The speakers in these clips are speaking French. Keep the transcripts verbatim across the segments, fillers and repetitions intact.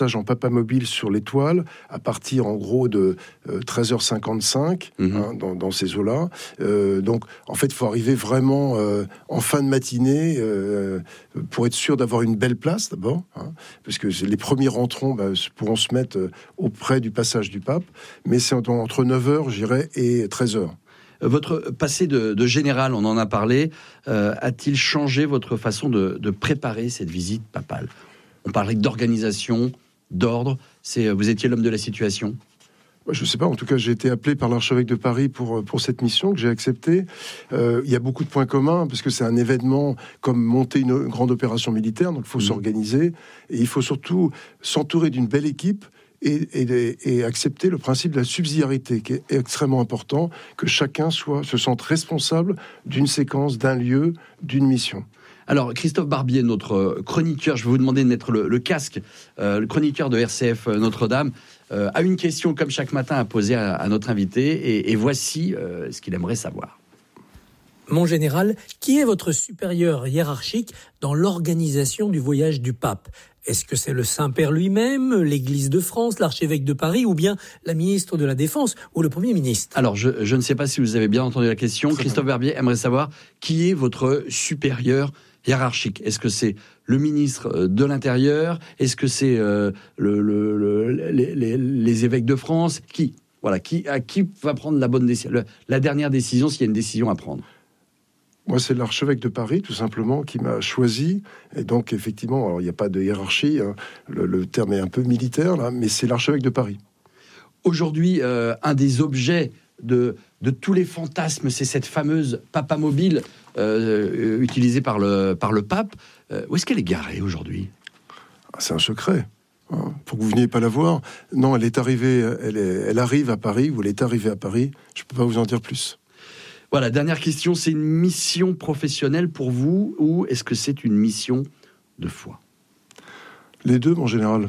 en Papa Mobile sur l'étoile à partir en gros de euh, treize heures cinquante-cinq mmh. hein, dans, dans ces eaux-là. Euh, donc en fait il faut arriver vraiment euh, en fin de matinée euh, pour être sûr d'avoir une belle place d'abord, hein, parce que les premiers rentrants bah, pourront se mettre euh, auprès du passage du Pape, mais c'est entre, entre neuf heures j'irais et treize heures. Votre passé de, de général, on en a parlé, euh, a-t-il changé votre façon de, de préparer cette visite papale ? On parlait d'organisation, d'ordre. C'est, vous étiez l'homme de la situation ? Je ne sais pas, en tout cas j'ai été appelé par l'archevêque de Paris pour, pour cette mission que j'ai acceptée. Euh, il y a beaucoup de points communs, parce que c'est un événement comme monter une grande opération militaire, donc il faut mmh. s'organiser, et il faut surtout s'entourer d'une belle équipe, et, et, et accepter le principe de la subsidiarité, qui est extrêmement important, que chacun soit, se sente responsable d'une séquence, d'un lieu, d'une mission. Alors, Christophe Barbier, notre chroniqueur, je vais vous demander de mettre le, le casque, euh, le chroniqueur de R C F Notre-Dame, euh, a une question, comme chaque matin, à poser à, à notre invité, et, et voici euh, ce qu'il aimerait savoir. Mon général, qui est votre supérieur hiérarchique dans l'organisation du voyage du pape ? Est-ce que c'est le Saint-Père lui-même, l'Église de France, l'archevêque de Paris, ou bien la ministre de la Défense ou le Premier ministre ? Alors, je, je ne sais pas si vous avez bien entendu la question. Très Christophe bien. Barbier aimerait savoir qui est votre supérieur hiérarchique. Est-ce que c'est le ministre de l'Intérieur ? Est-ce que c'est euh, le, le, le, les, les, les évêques de France ? Qui ? Voilà, qui, à qui va prendre la bonne décision, la dernière décision s'il y a une décision à prendre ? Moi, c'est l'archevêque de Paris, tout simplement, qui m'a choisi. Et donc, effectivement, alors, il n'y a pas de hiérarchie. Hein. Le, le terme est un peu militaire, là, mais c'est l'archevêque de Paris. Aujourd'hui, euh, un des objets de, de tous les fantasmes, c'est cette fameuse Papa Mobile euh, utilisée par le, par le pape. Euh, où est-ce qu'elle est garée aujourd'hui ? C'est un secret. Hein, pour que vous ne veniez pas la voir. Non, elle est arrivée, elle, est, elle arrive à Paris, ou elle est arrivée à Paris. Je ne peux pas vous en dire plus. Voilà, dernière question, c'est une mission professionnelle pour vous, ou est-ce que c'est une mission de foi ? Les deux, en général.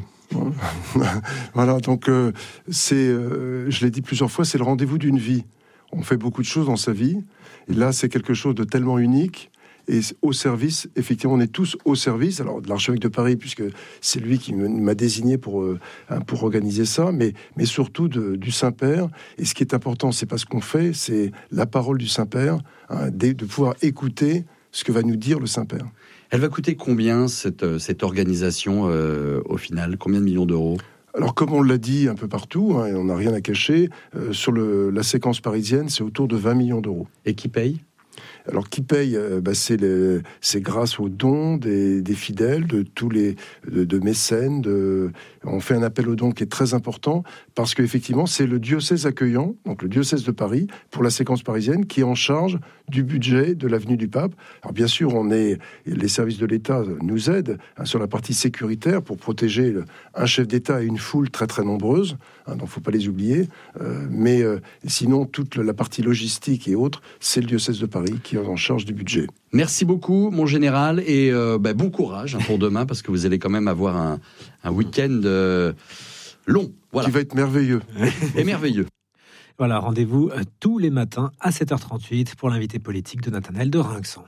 Voilà, donc euh, c'est, euh, je l'ai dit plusieurs fois, c'est le rendez-vous d'une vie. On fait beaucoup de choses dans sa vie, et là, c'est quelque chose de tellement unique, et au service, effectivement, on est tous au service, alors de l'archevêque de Paris, puisque c'est lui qui m'a désigné pour, euh, pour organiser ça, mais, mais surtout de, du Saint-Père. Et ce qui est important, c'est pas ce qu'on fait, c'est la parole du Saint-Père, hein, de, de pouvoir écouter ce que va nous dire le Saint-Père. Elle va coûter combien, cette, cette organisation, euh, au final ? Combien de millions d'euros ? Alors, comme on l'a dit un peu partout, hein, et on n'a rien à cacher, euh, sur le, la séquence parisienne, c'est autour de vingt millions d'euros. Et qui paye ? Alors, qui paye euh, bah, c'est, les, c'est grâce aux dons des, des fidèles, de tous les de, de mécènes. De, on fait un appel aux dons qui est très important parce qu'effectivement, c'est le diocèse accueillant, donc le diocèse de Paris, pour la séquence parisienne, qui est en charge du budget de l'avenue du Pape. Alors, bien sûr, on est, les services de l'État nous aident hein, sur la partie sécuritaire pour protéger le, un chef d'État et une foule très très nombreuse. Hein, donc, il ne faut pas les oublier. Euh, mais euh, sinon, toute la partie logistique et autres, c'est le diocèse de Paris qui est en charge du budget. Merci beaucoup, mon général, et euh, bah, bon courage hein, pour demain, parce que vous allez quand même avoir un, un week-end euh, long. Voilà. Qui va être merveilleux. Et merveilleux. Voilà, rendez-vous euh, tous les matins à sept heures trente-huit pour l'invité politique de Nathanaël de Rinxan.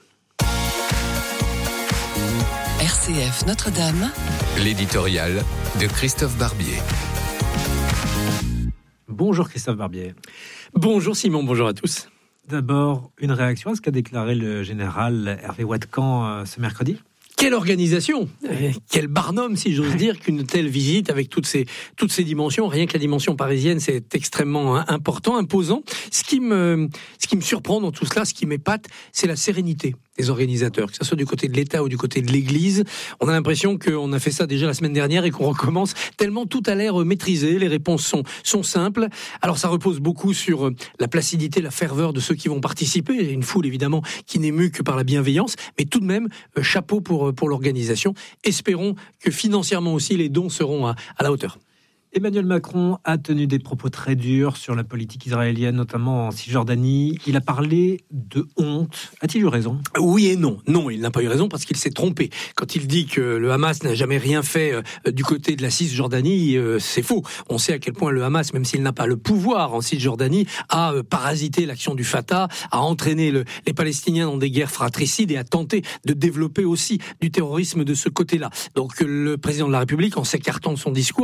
R C F Notre-Dame. L'éditorial de Christophe Barbier. Bonjour Christophe Barbier. Bonjour Simon, bonjour à tous. D'abord, une réaction à ce qu'a déclaré le général Hervé Ouatkan euh, ce mercredi ? Quelle organisation, quel barnum si j'ose dire, qu'une telle visite avec toutes ces, toutes ces dimensions. Rien que la dimension parisienne, c'est extrêmement important, imposant. Ce qui me, ce qui me surprend dans tout cela, ce qui m'épate, c'est la sérénité des organisateurs, que ce soit du côté de l'État ou du côté de l'Église. On a l'impression qu'on a fait ça déjà la semaine dernière et qu'on recommence tellement tout a l'air maîtrisé, les réponses sont, sont simples. Alors ça repose beaucoup sur la placidité, la ferveur de ceux qui vont participer, une foule évidemment qui n'est mue que par la bienveillance, mais tout de même, chapeau pour, pour l'organisation. Espérons que financièrement aussi les dons seront à, à la hauteur. Emmanuel Macron a tenu des propos très durs sur la politique israélienne, notamment en Cisjordanie. Il a parlé de honte. A-t-il eu raison ? Oui et non. Non, il n'a pas eu raison parce qu'il s'est trompé. Quand il dit que le Hamas n'a jamais rien fait euh, du côté de la Cisjordanie, euh, c'est faux. On sait à quel point le Hamas, même s'il n'a pas le pouvoir en Cisjordanie, a euh, parasité l'action du Fatah, a entraîné le, les Palestiniens dans des guerres fratricides et a tenté de développer aussi du terrorisme de ce côté-là. Donc le président de la République, en s'écartant de son discours,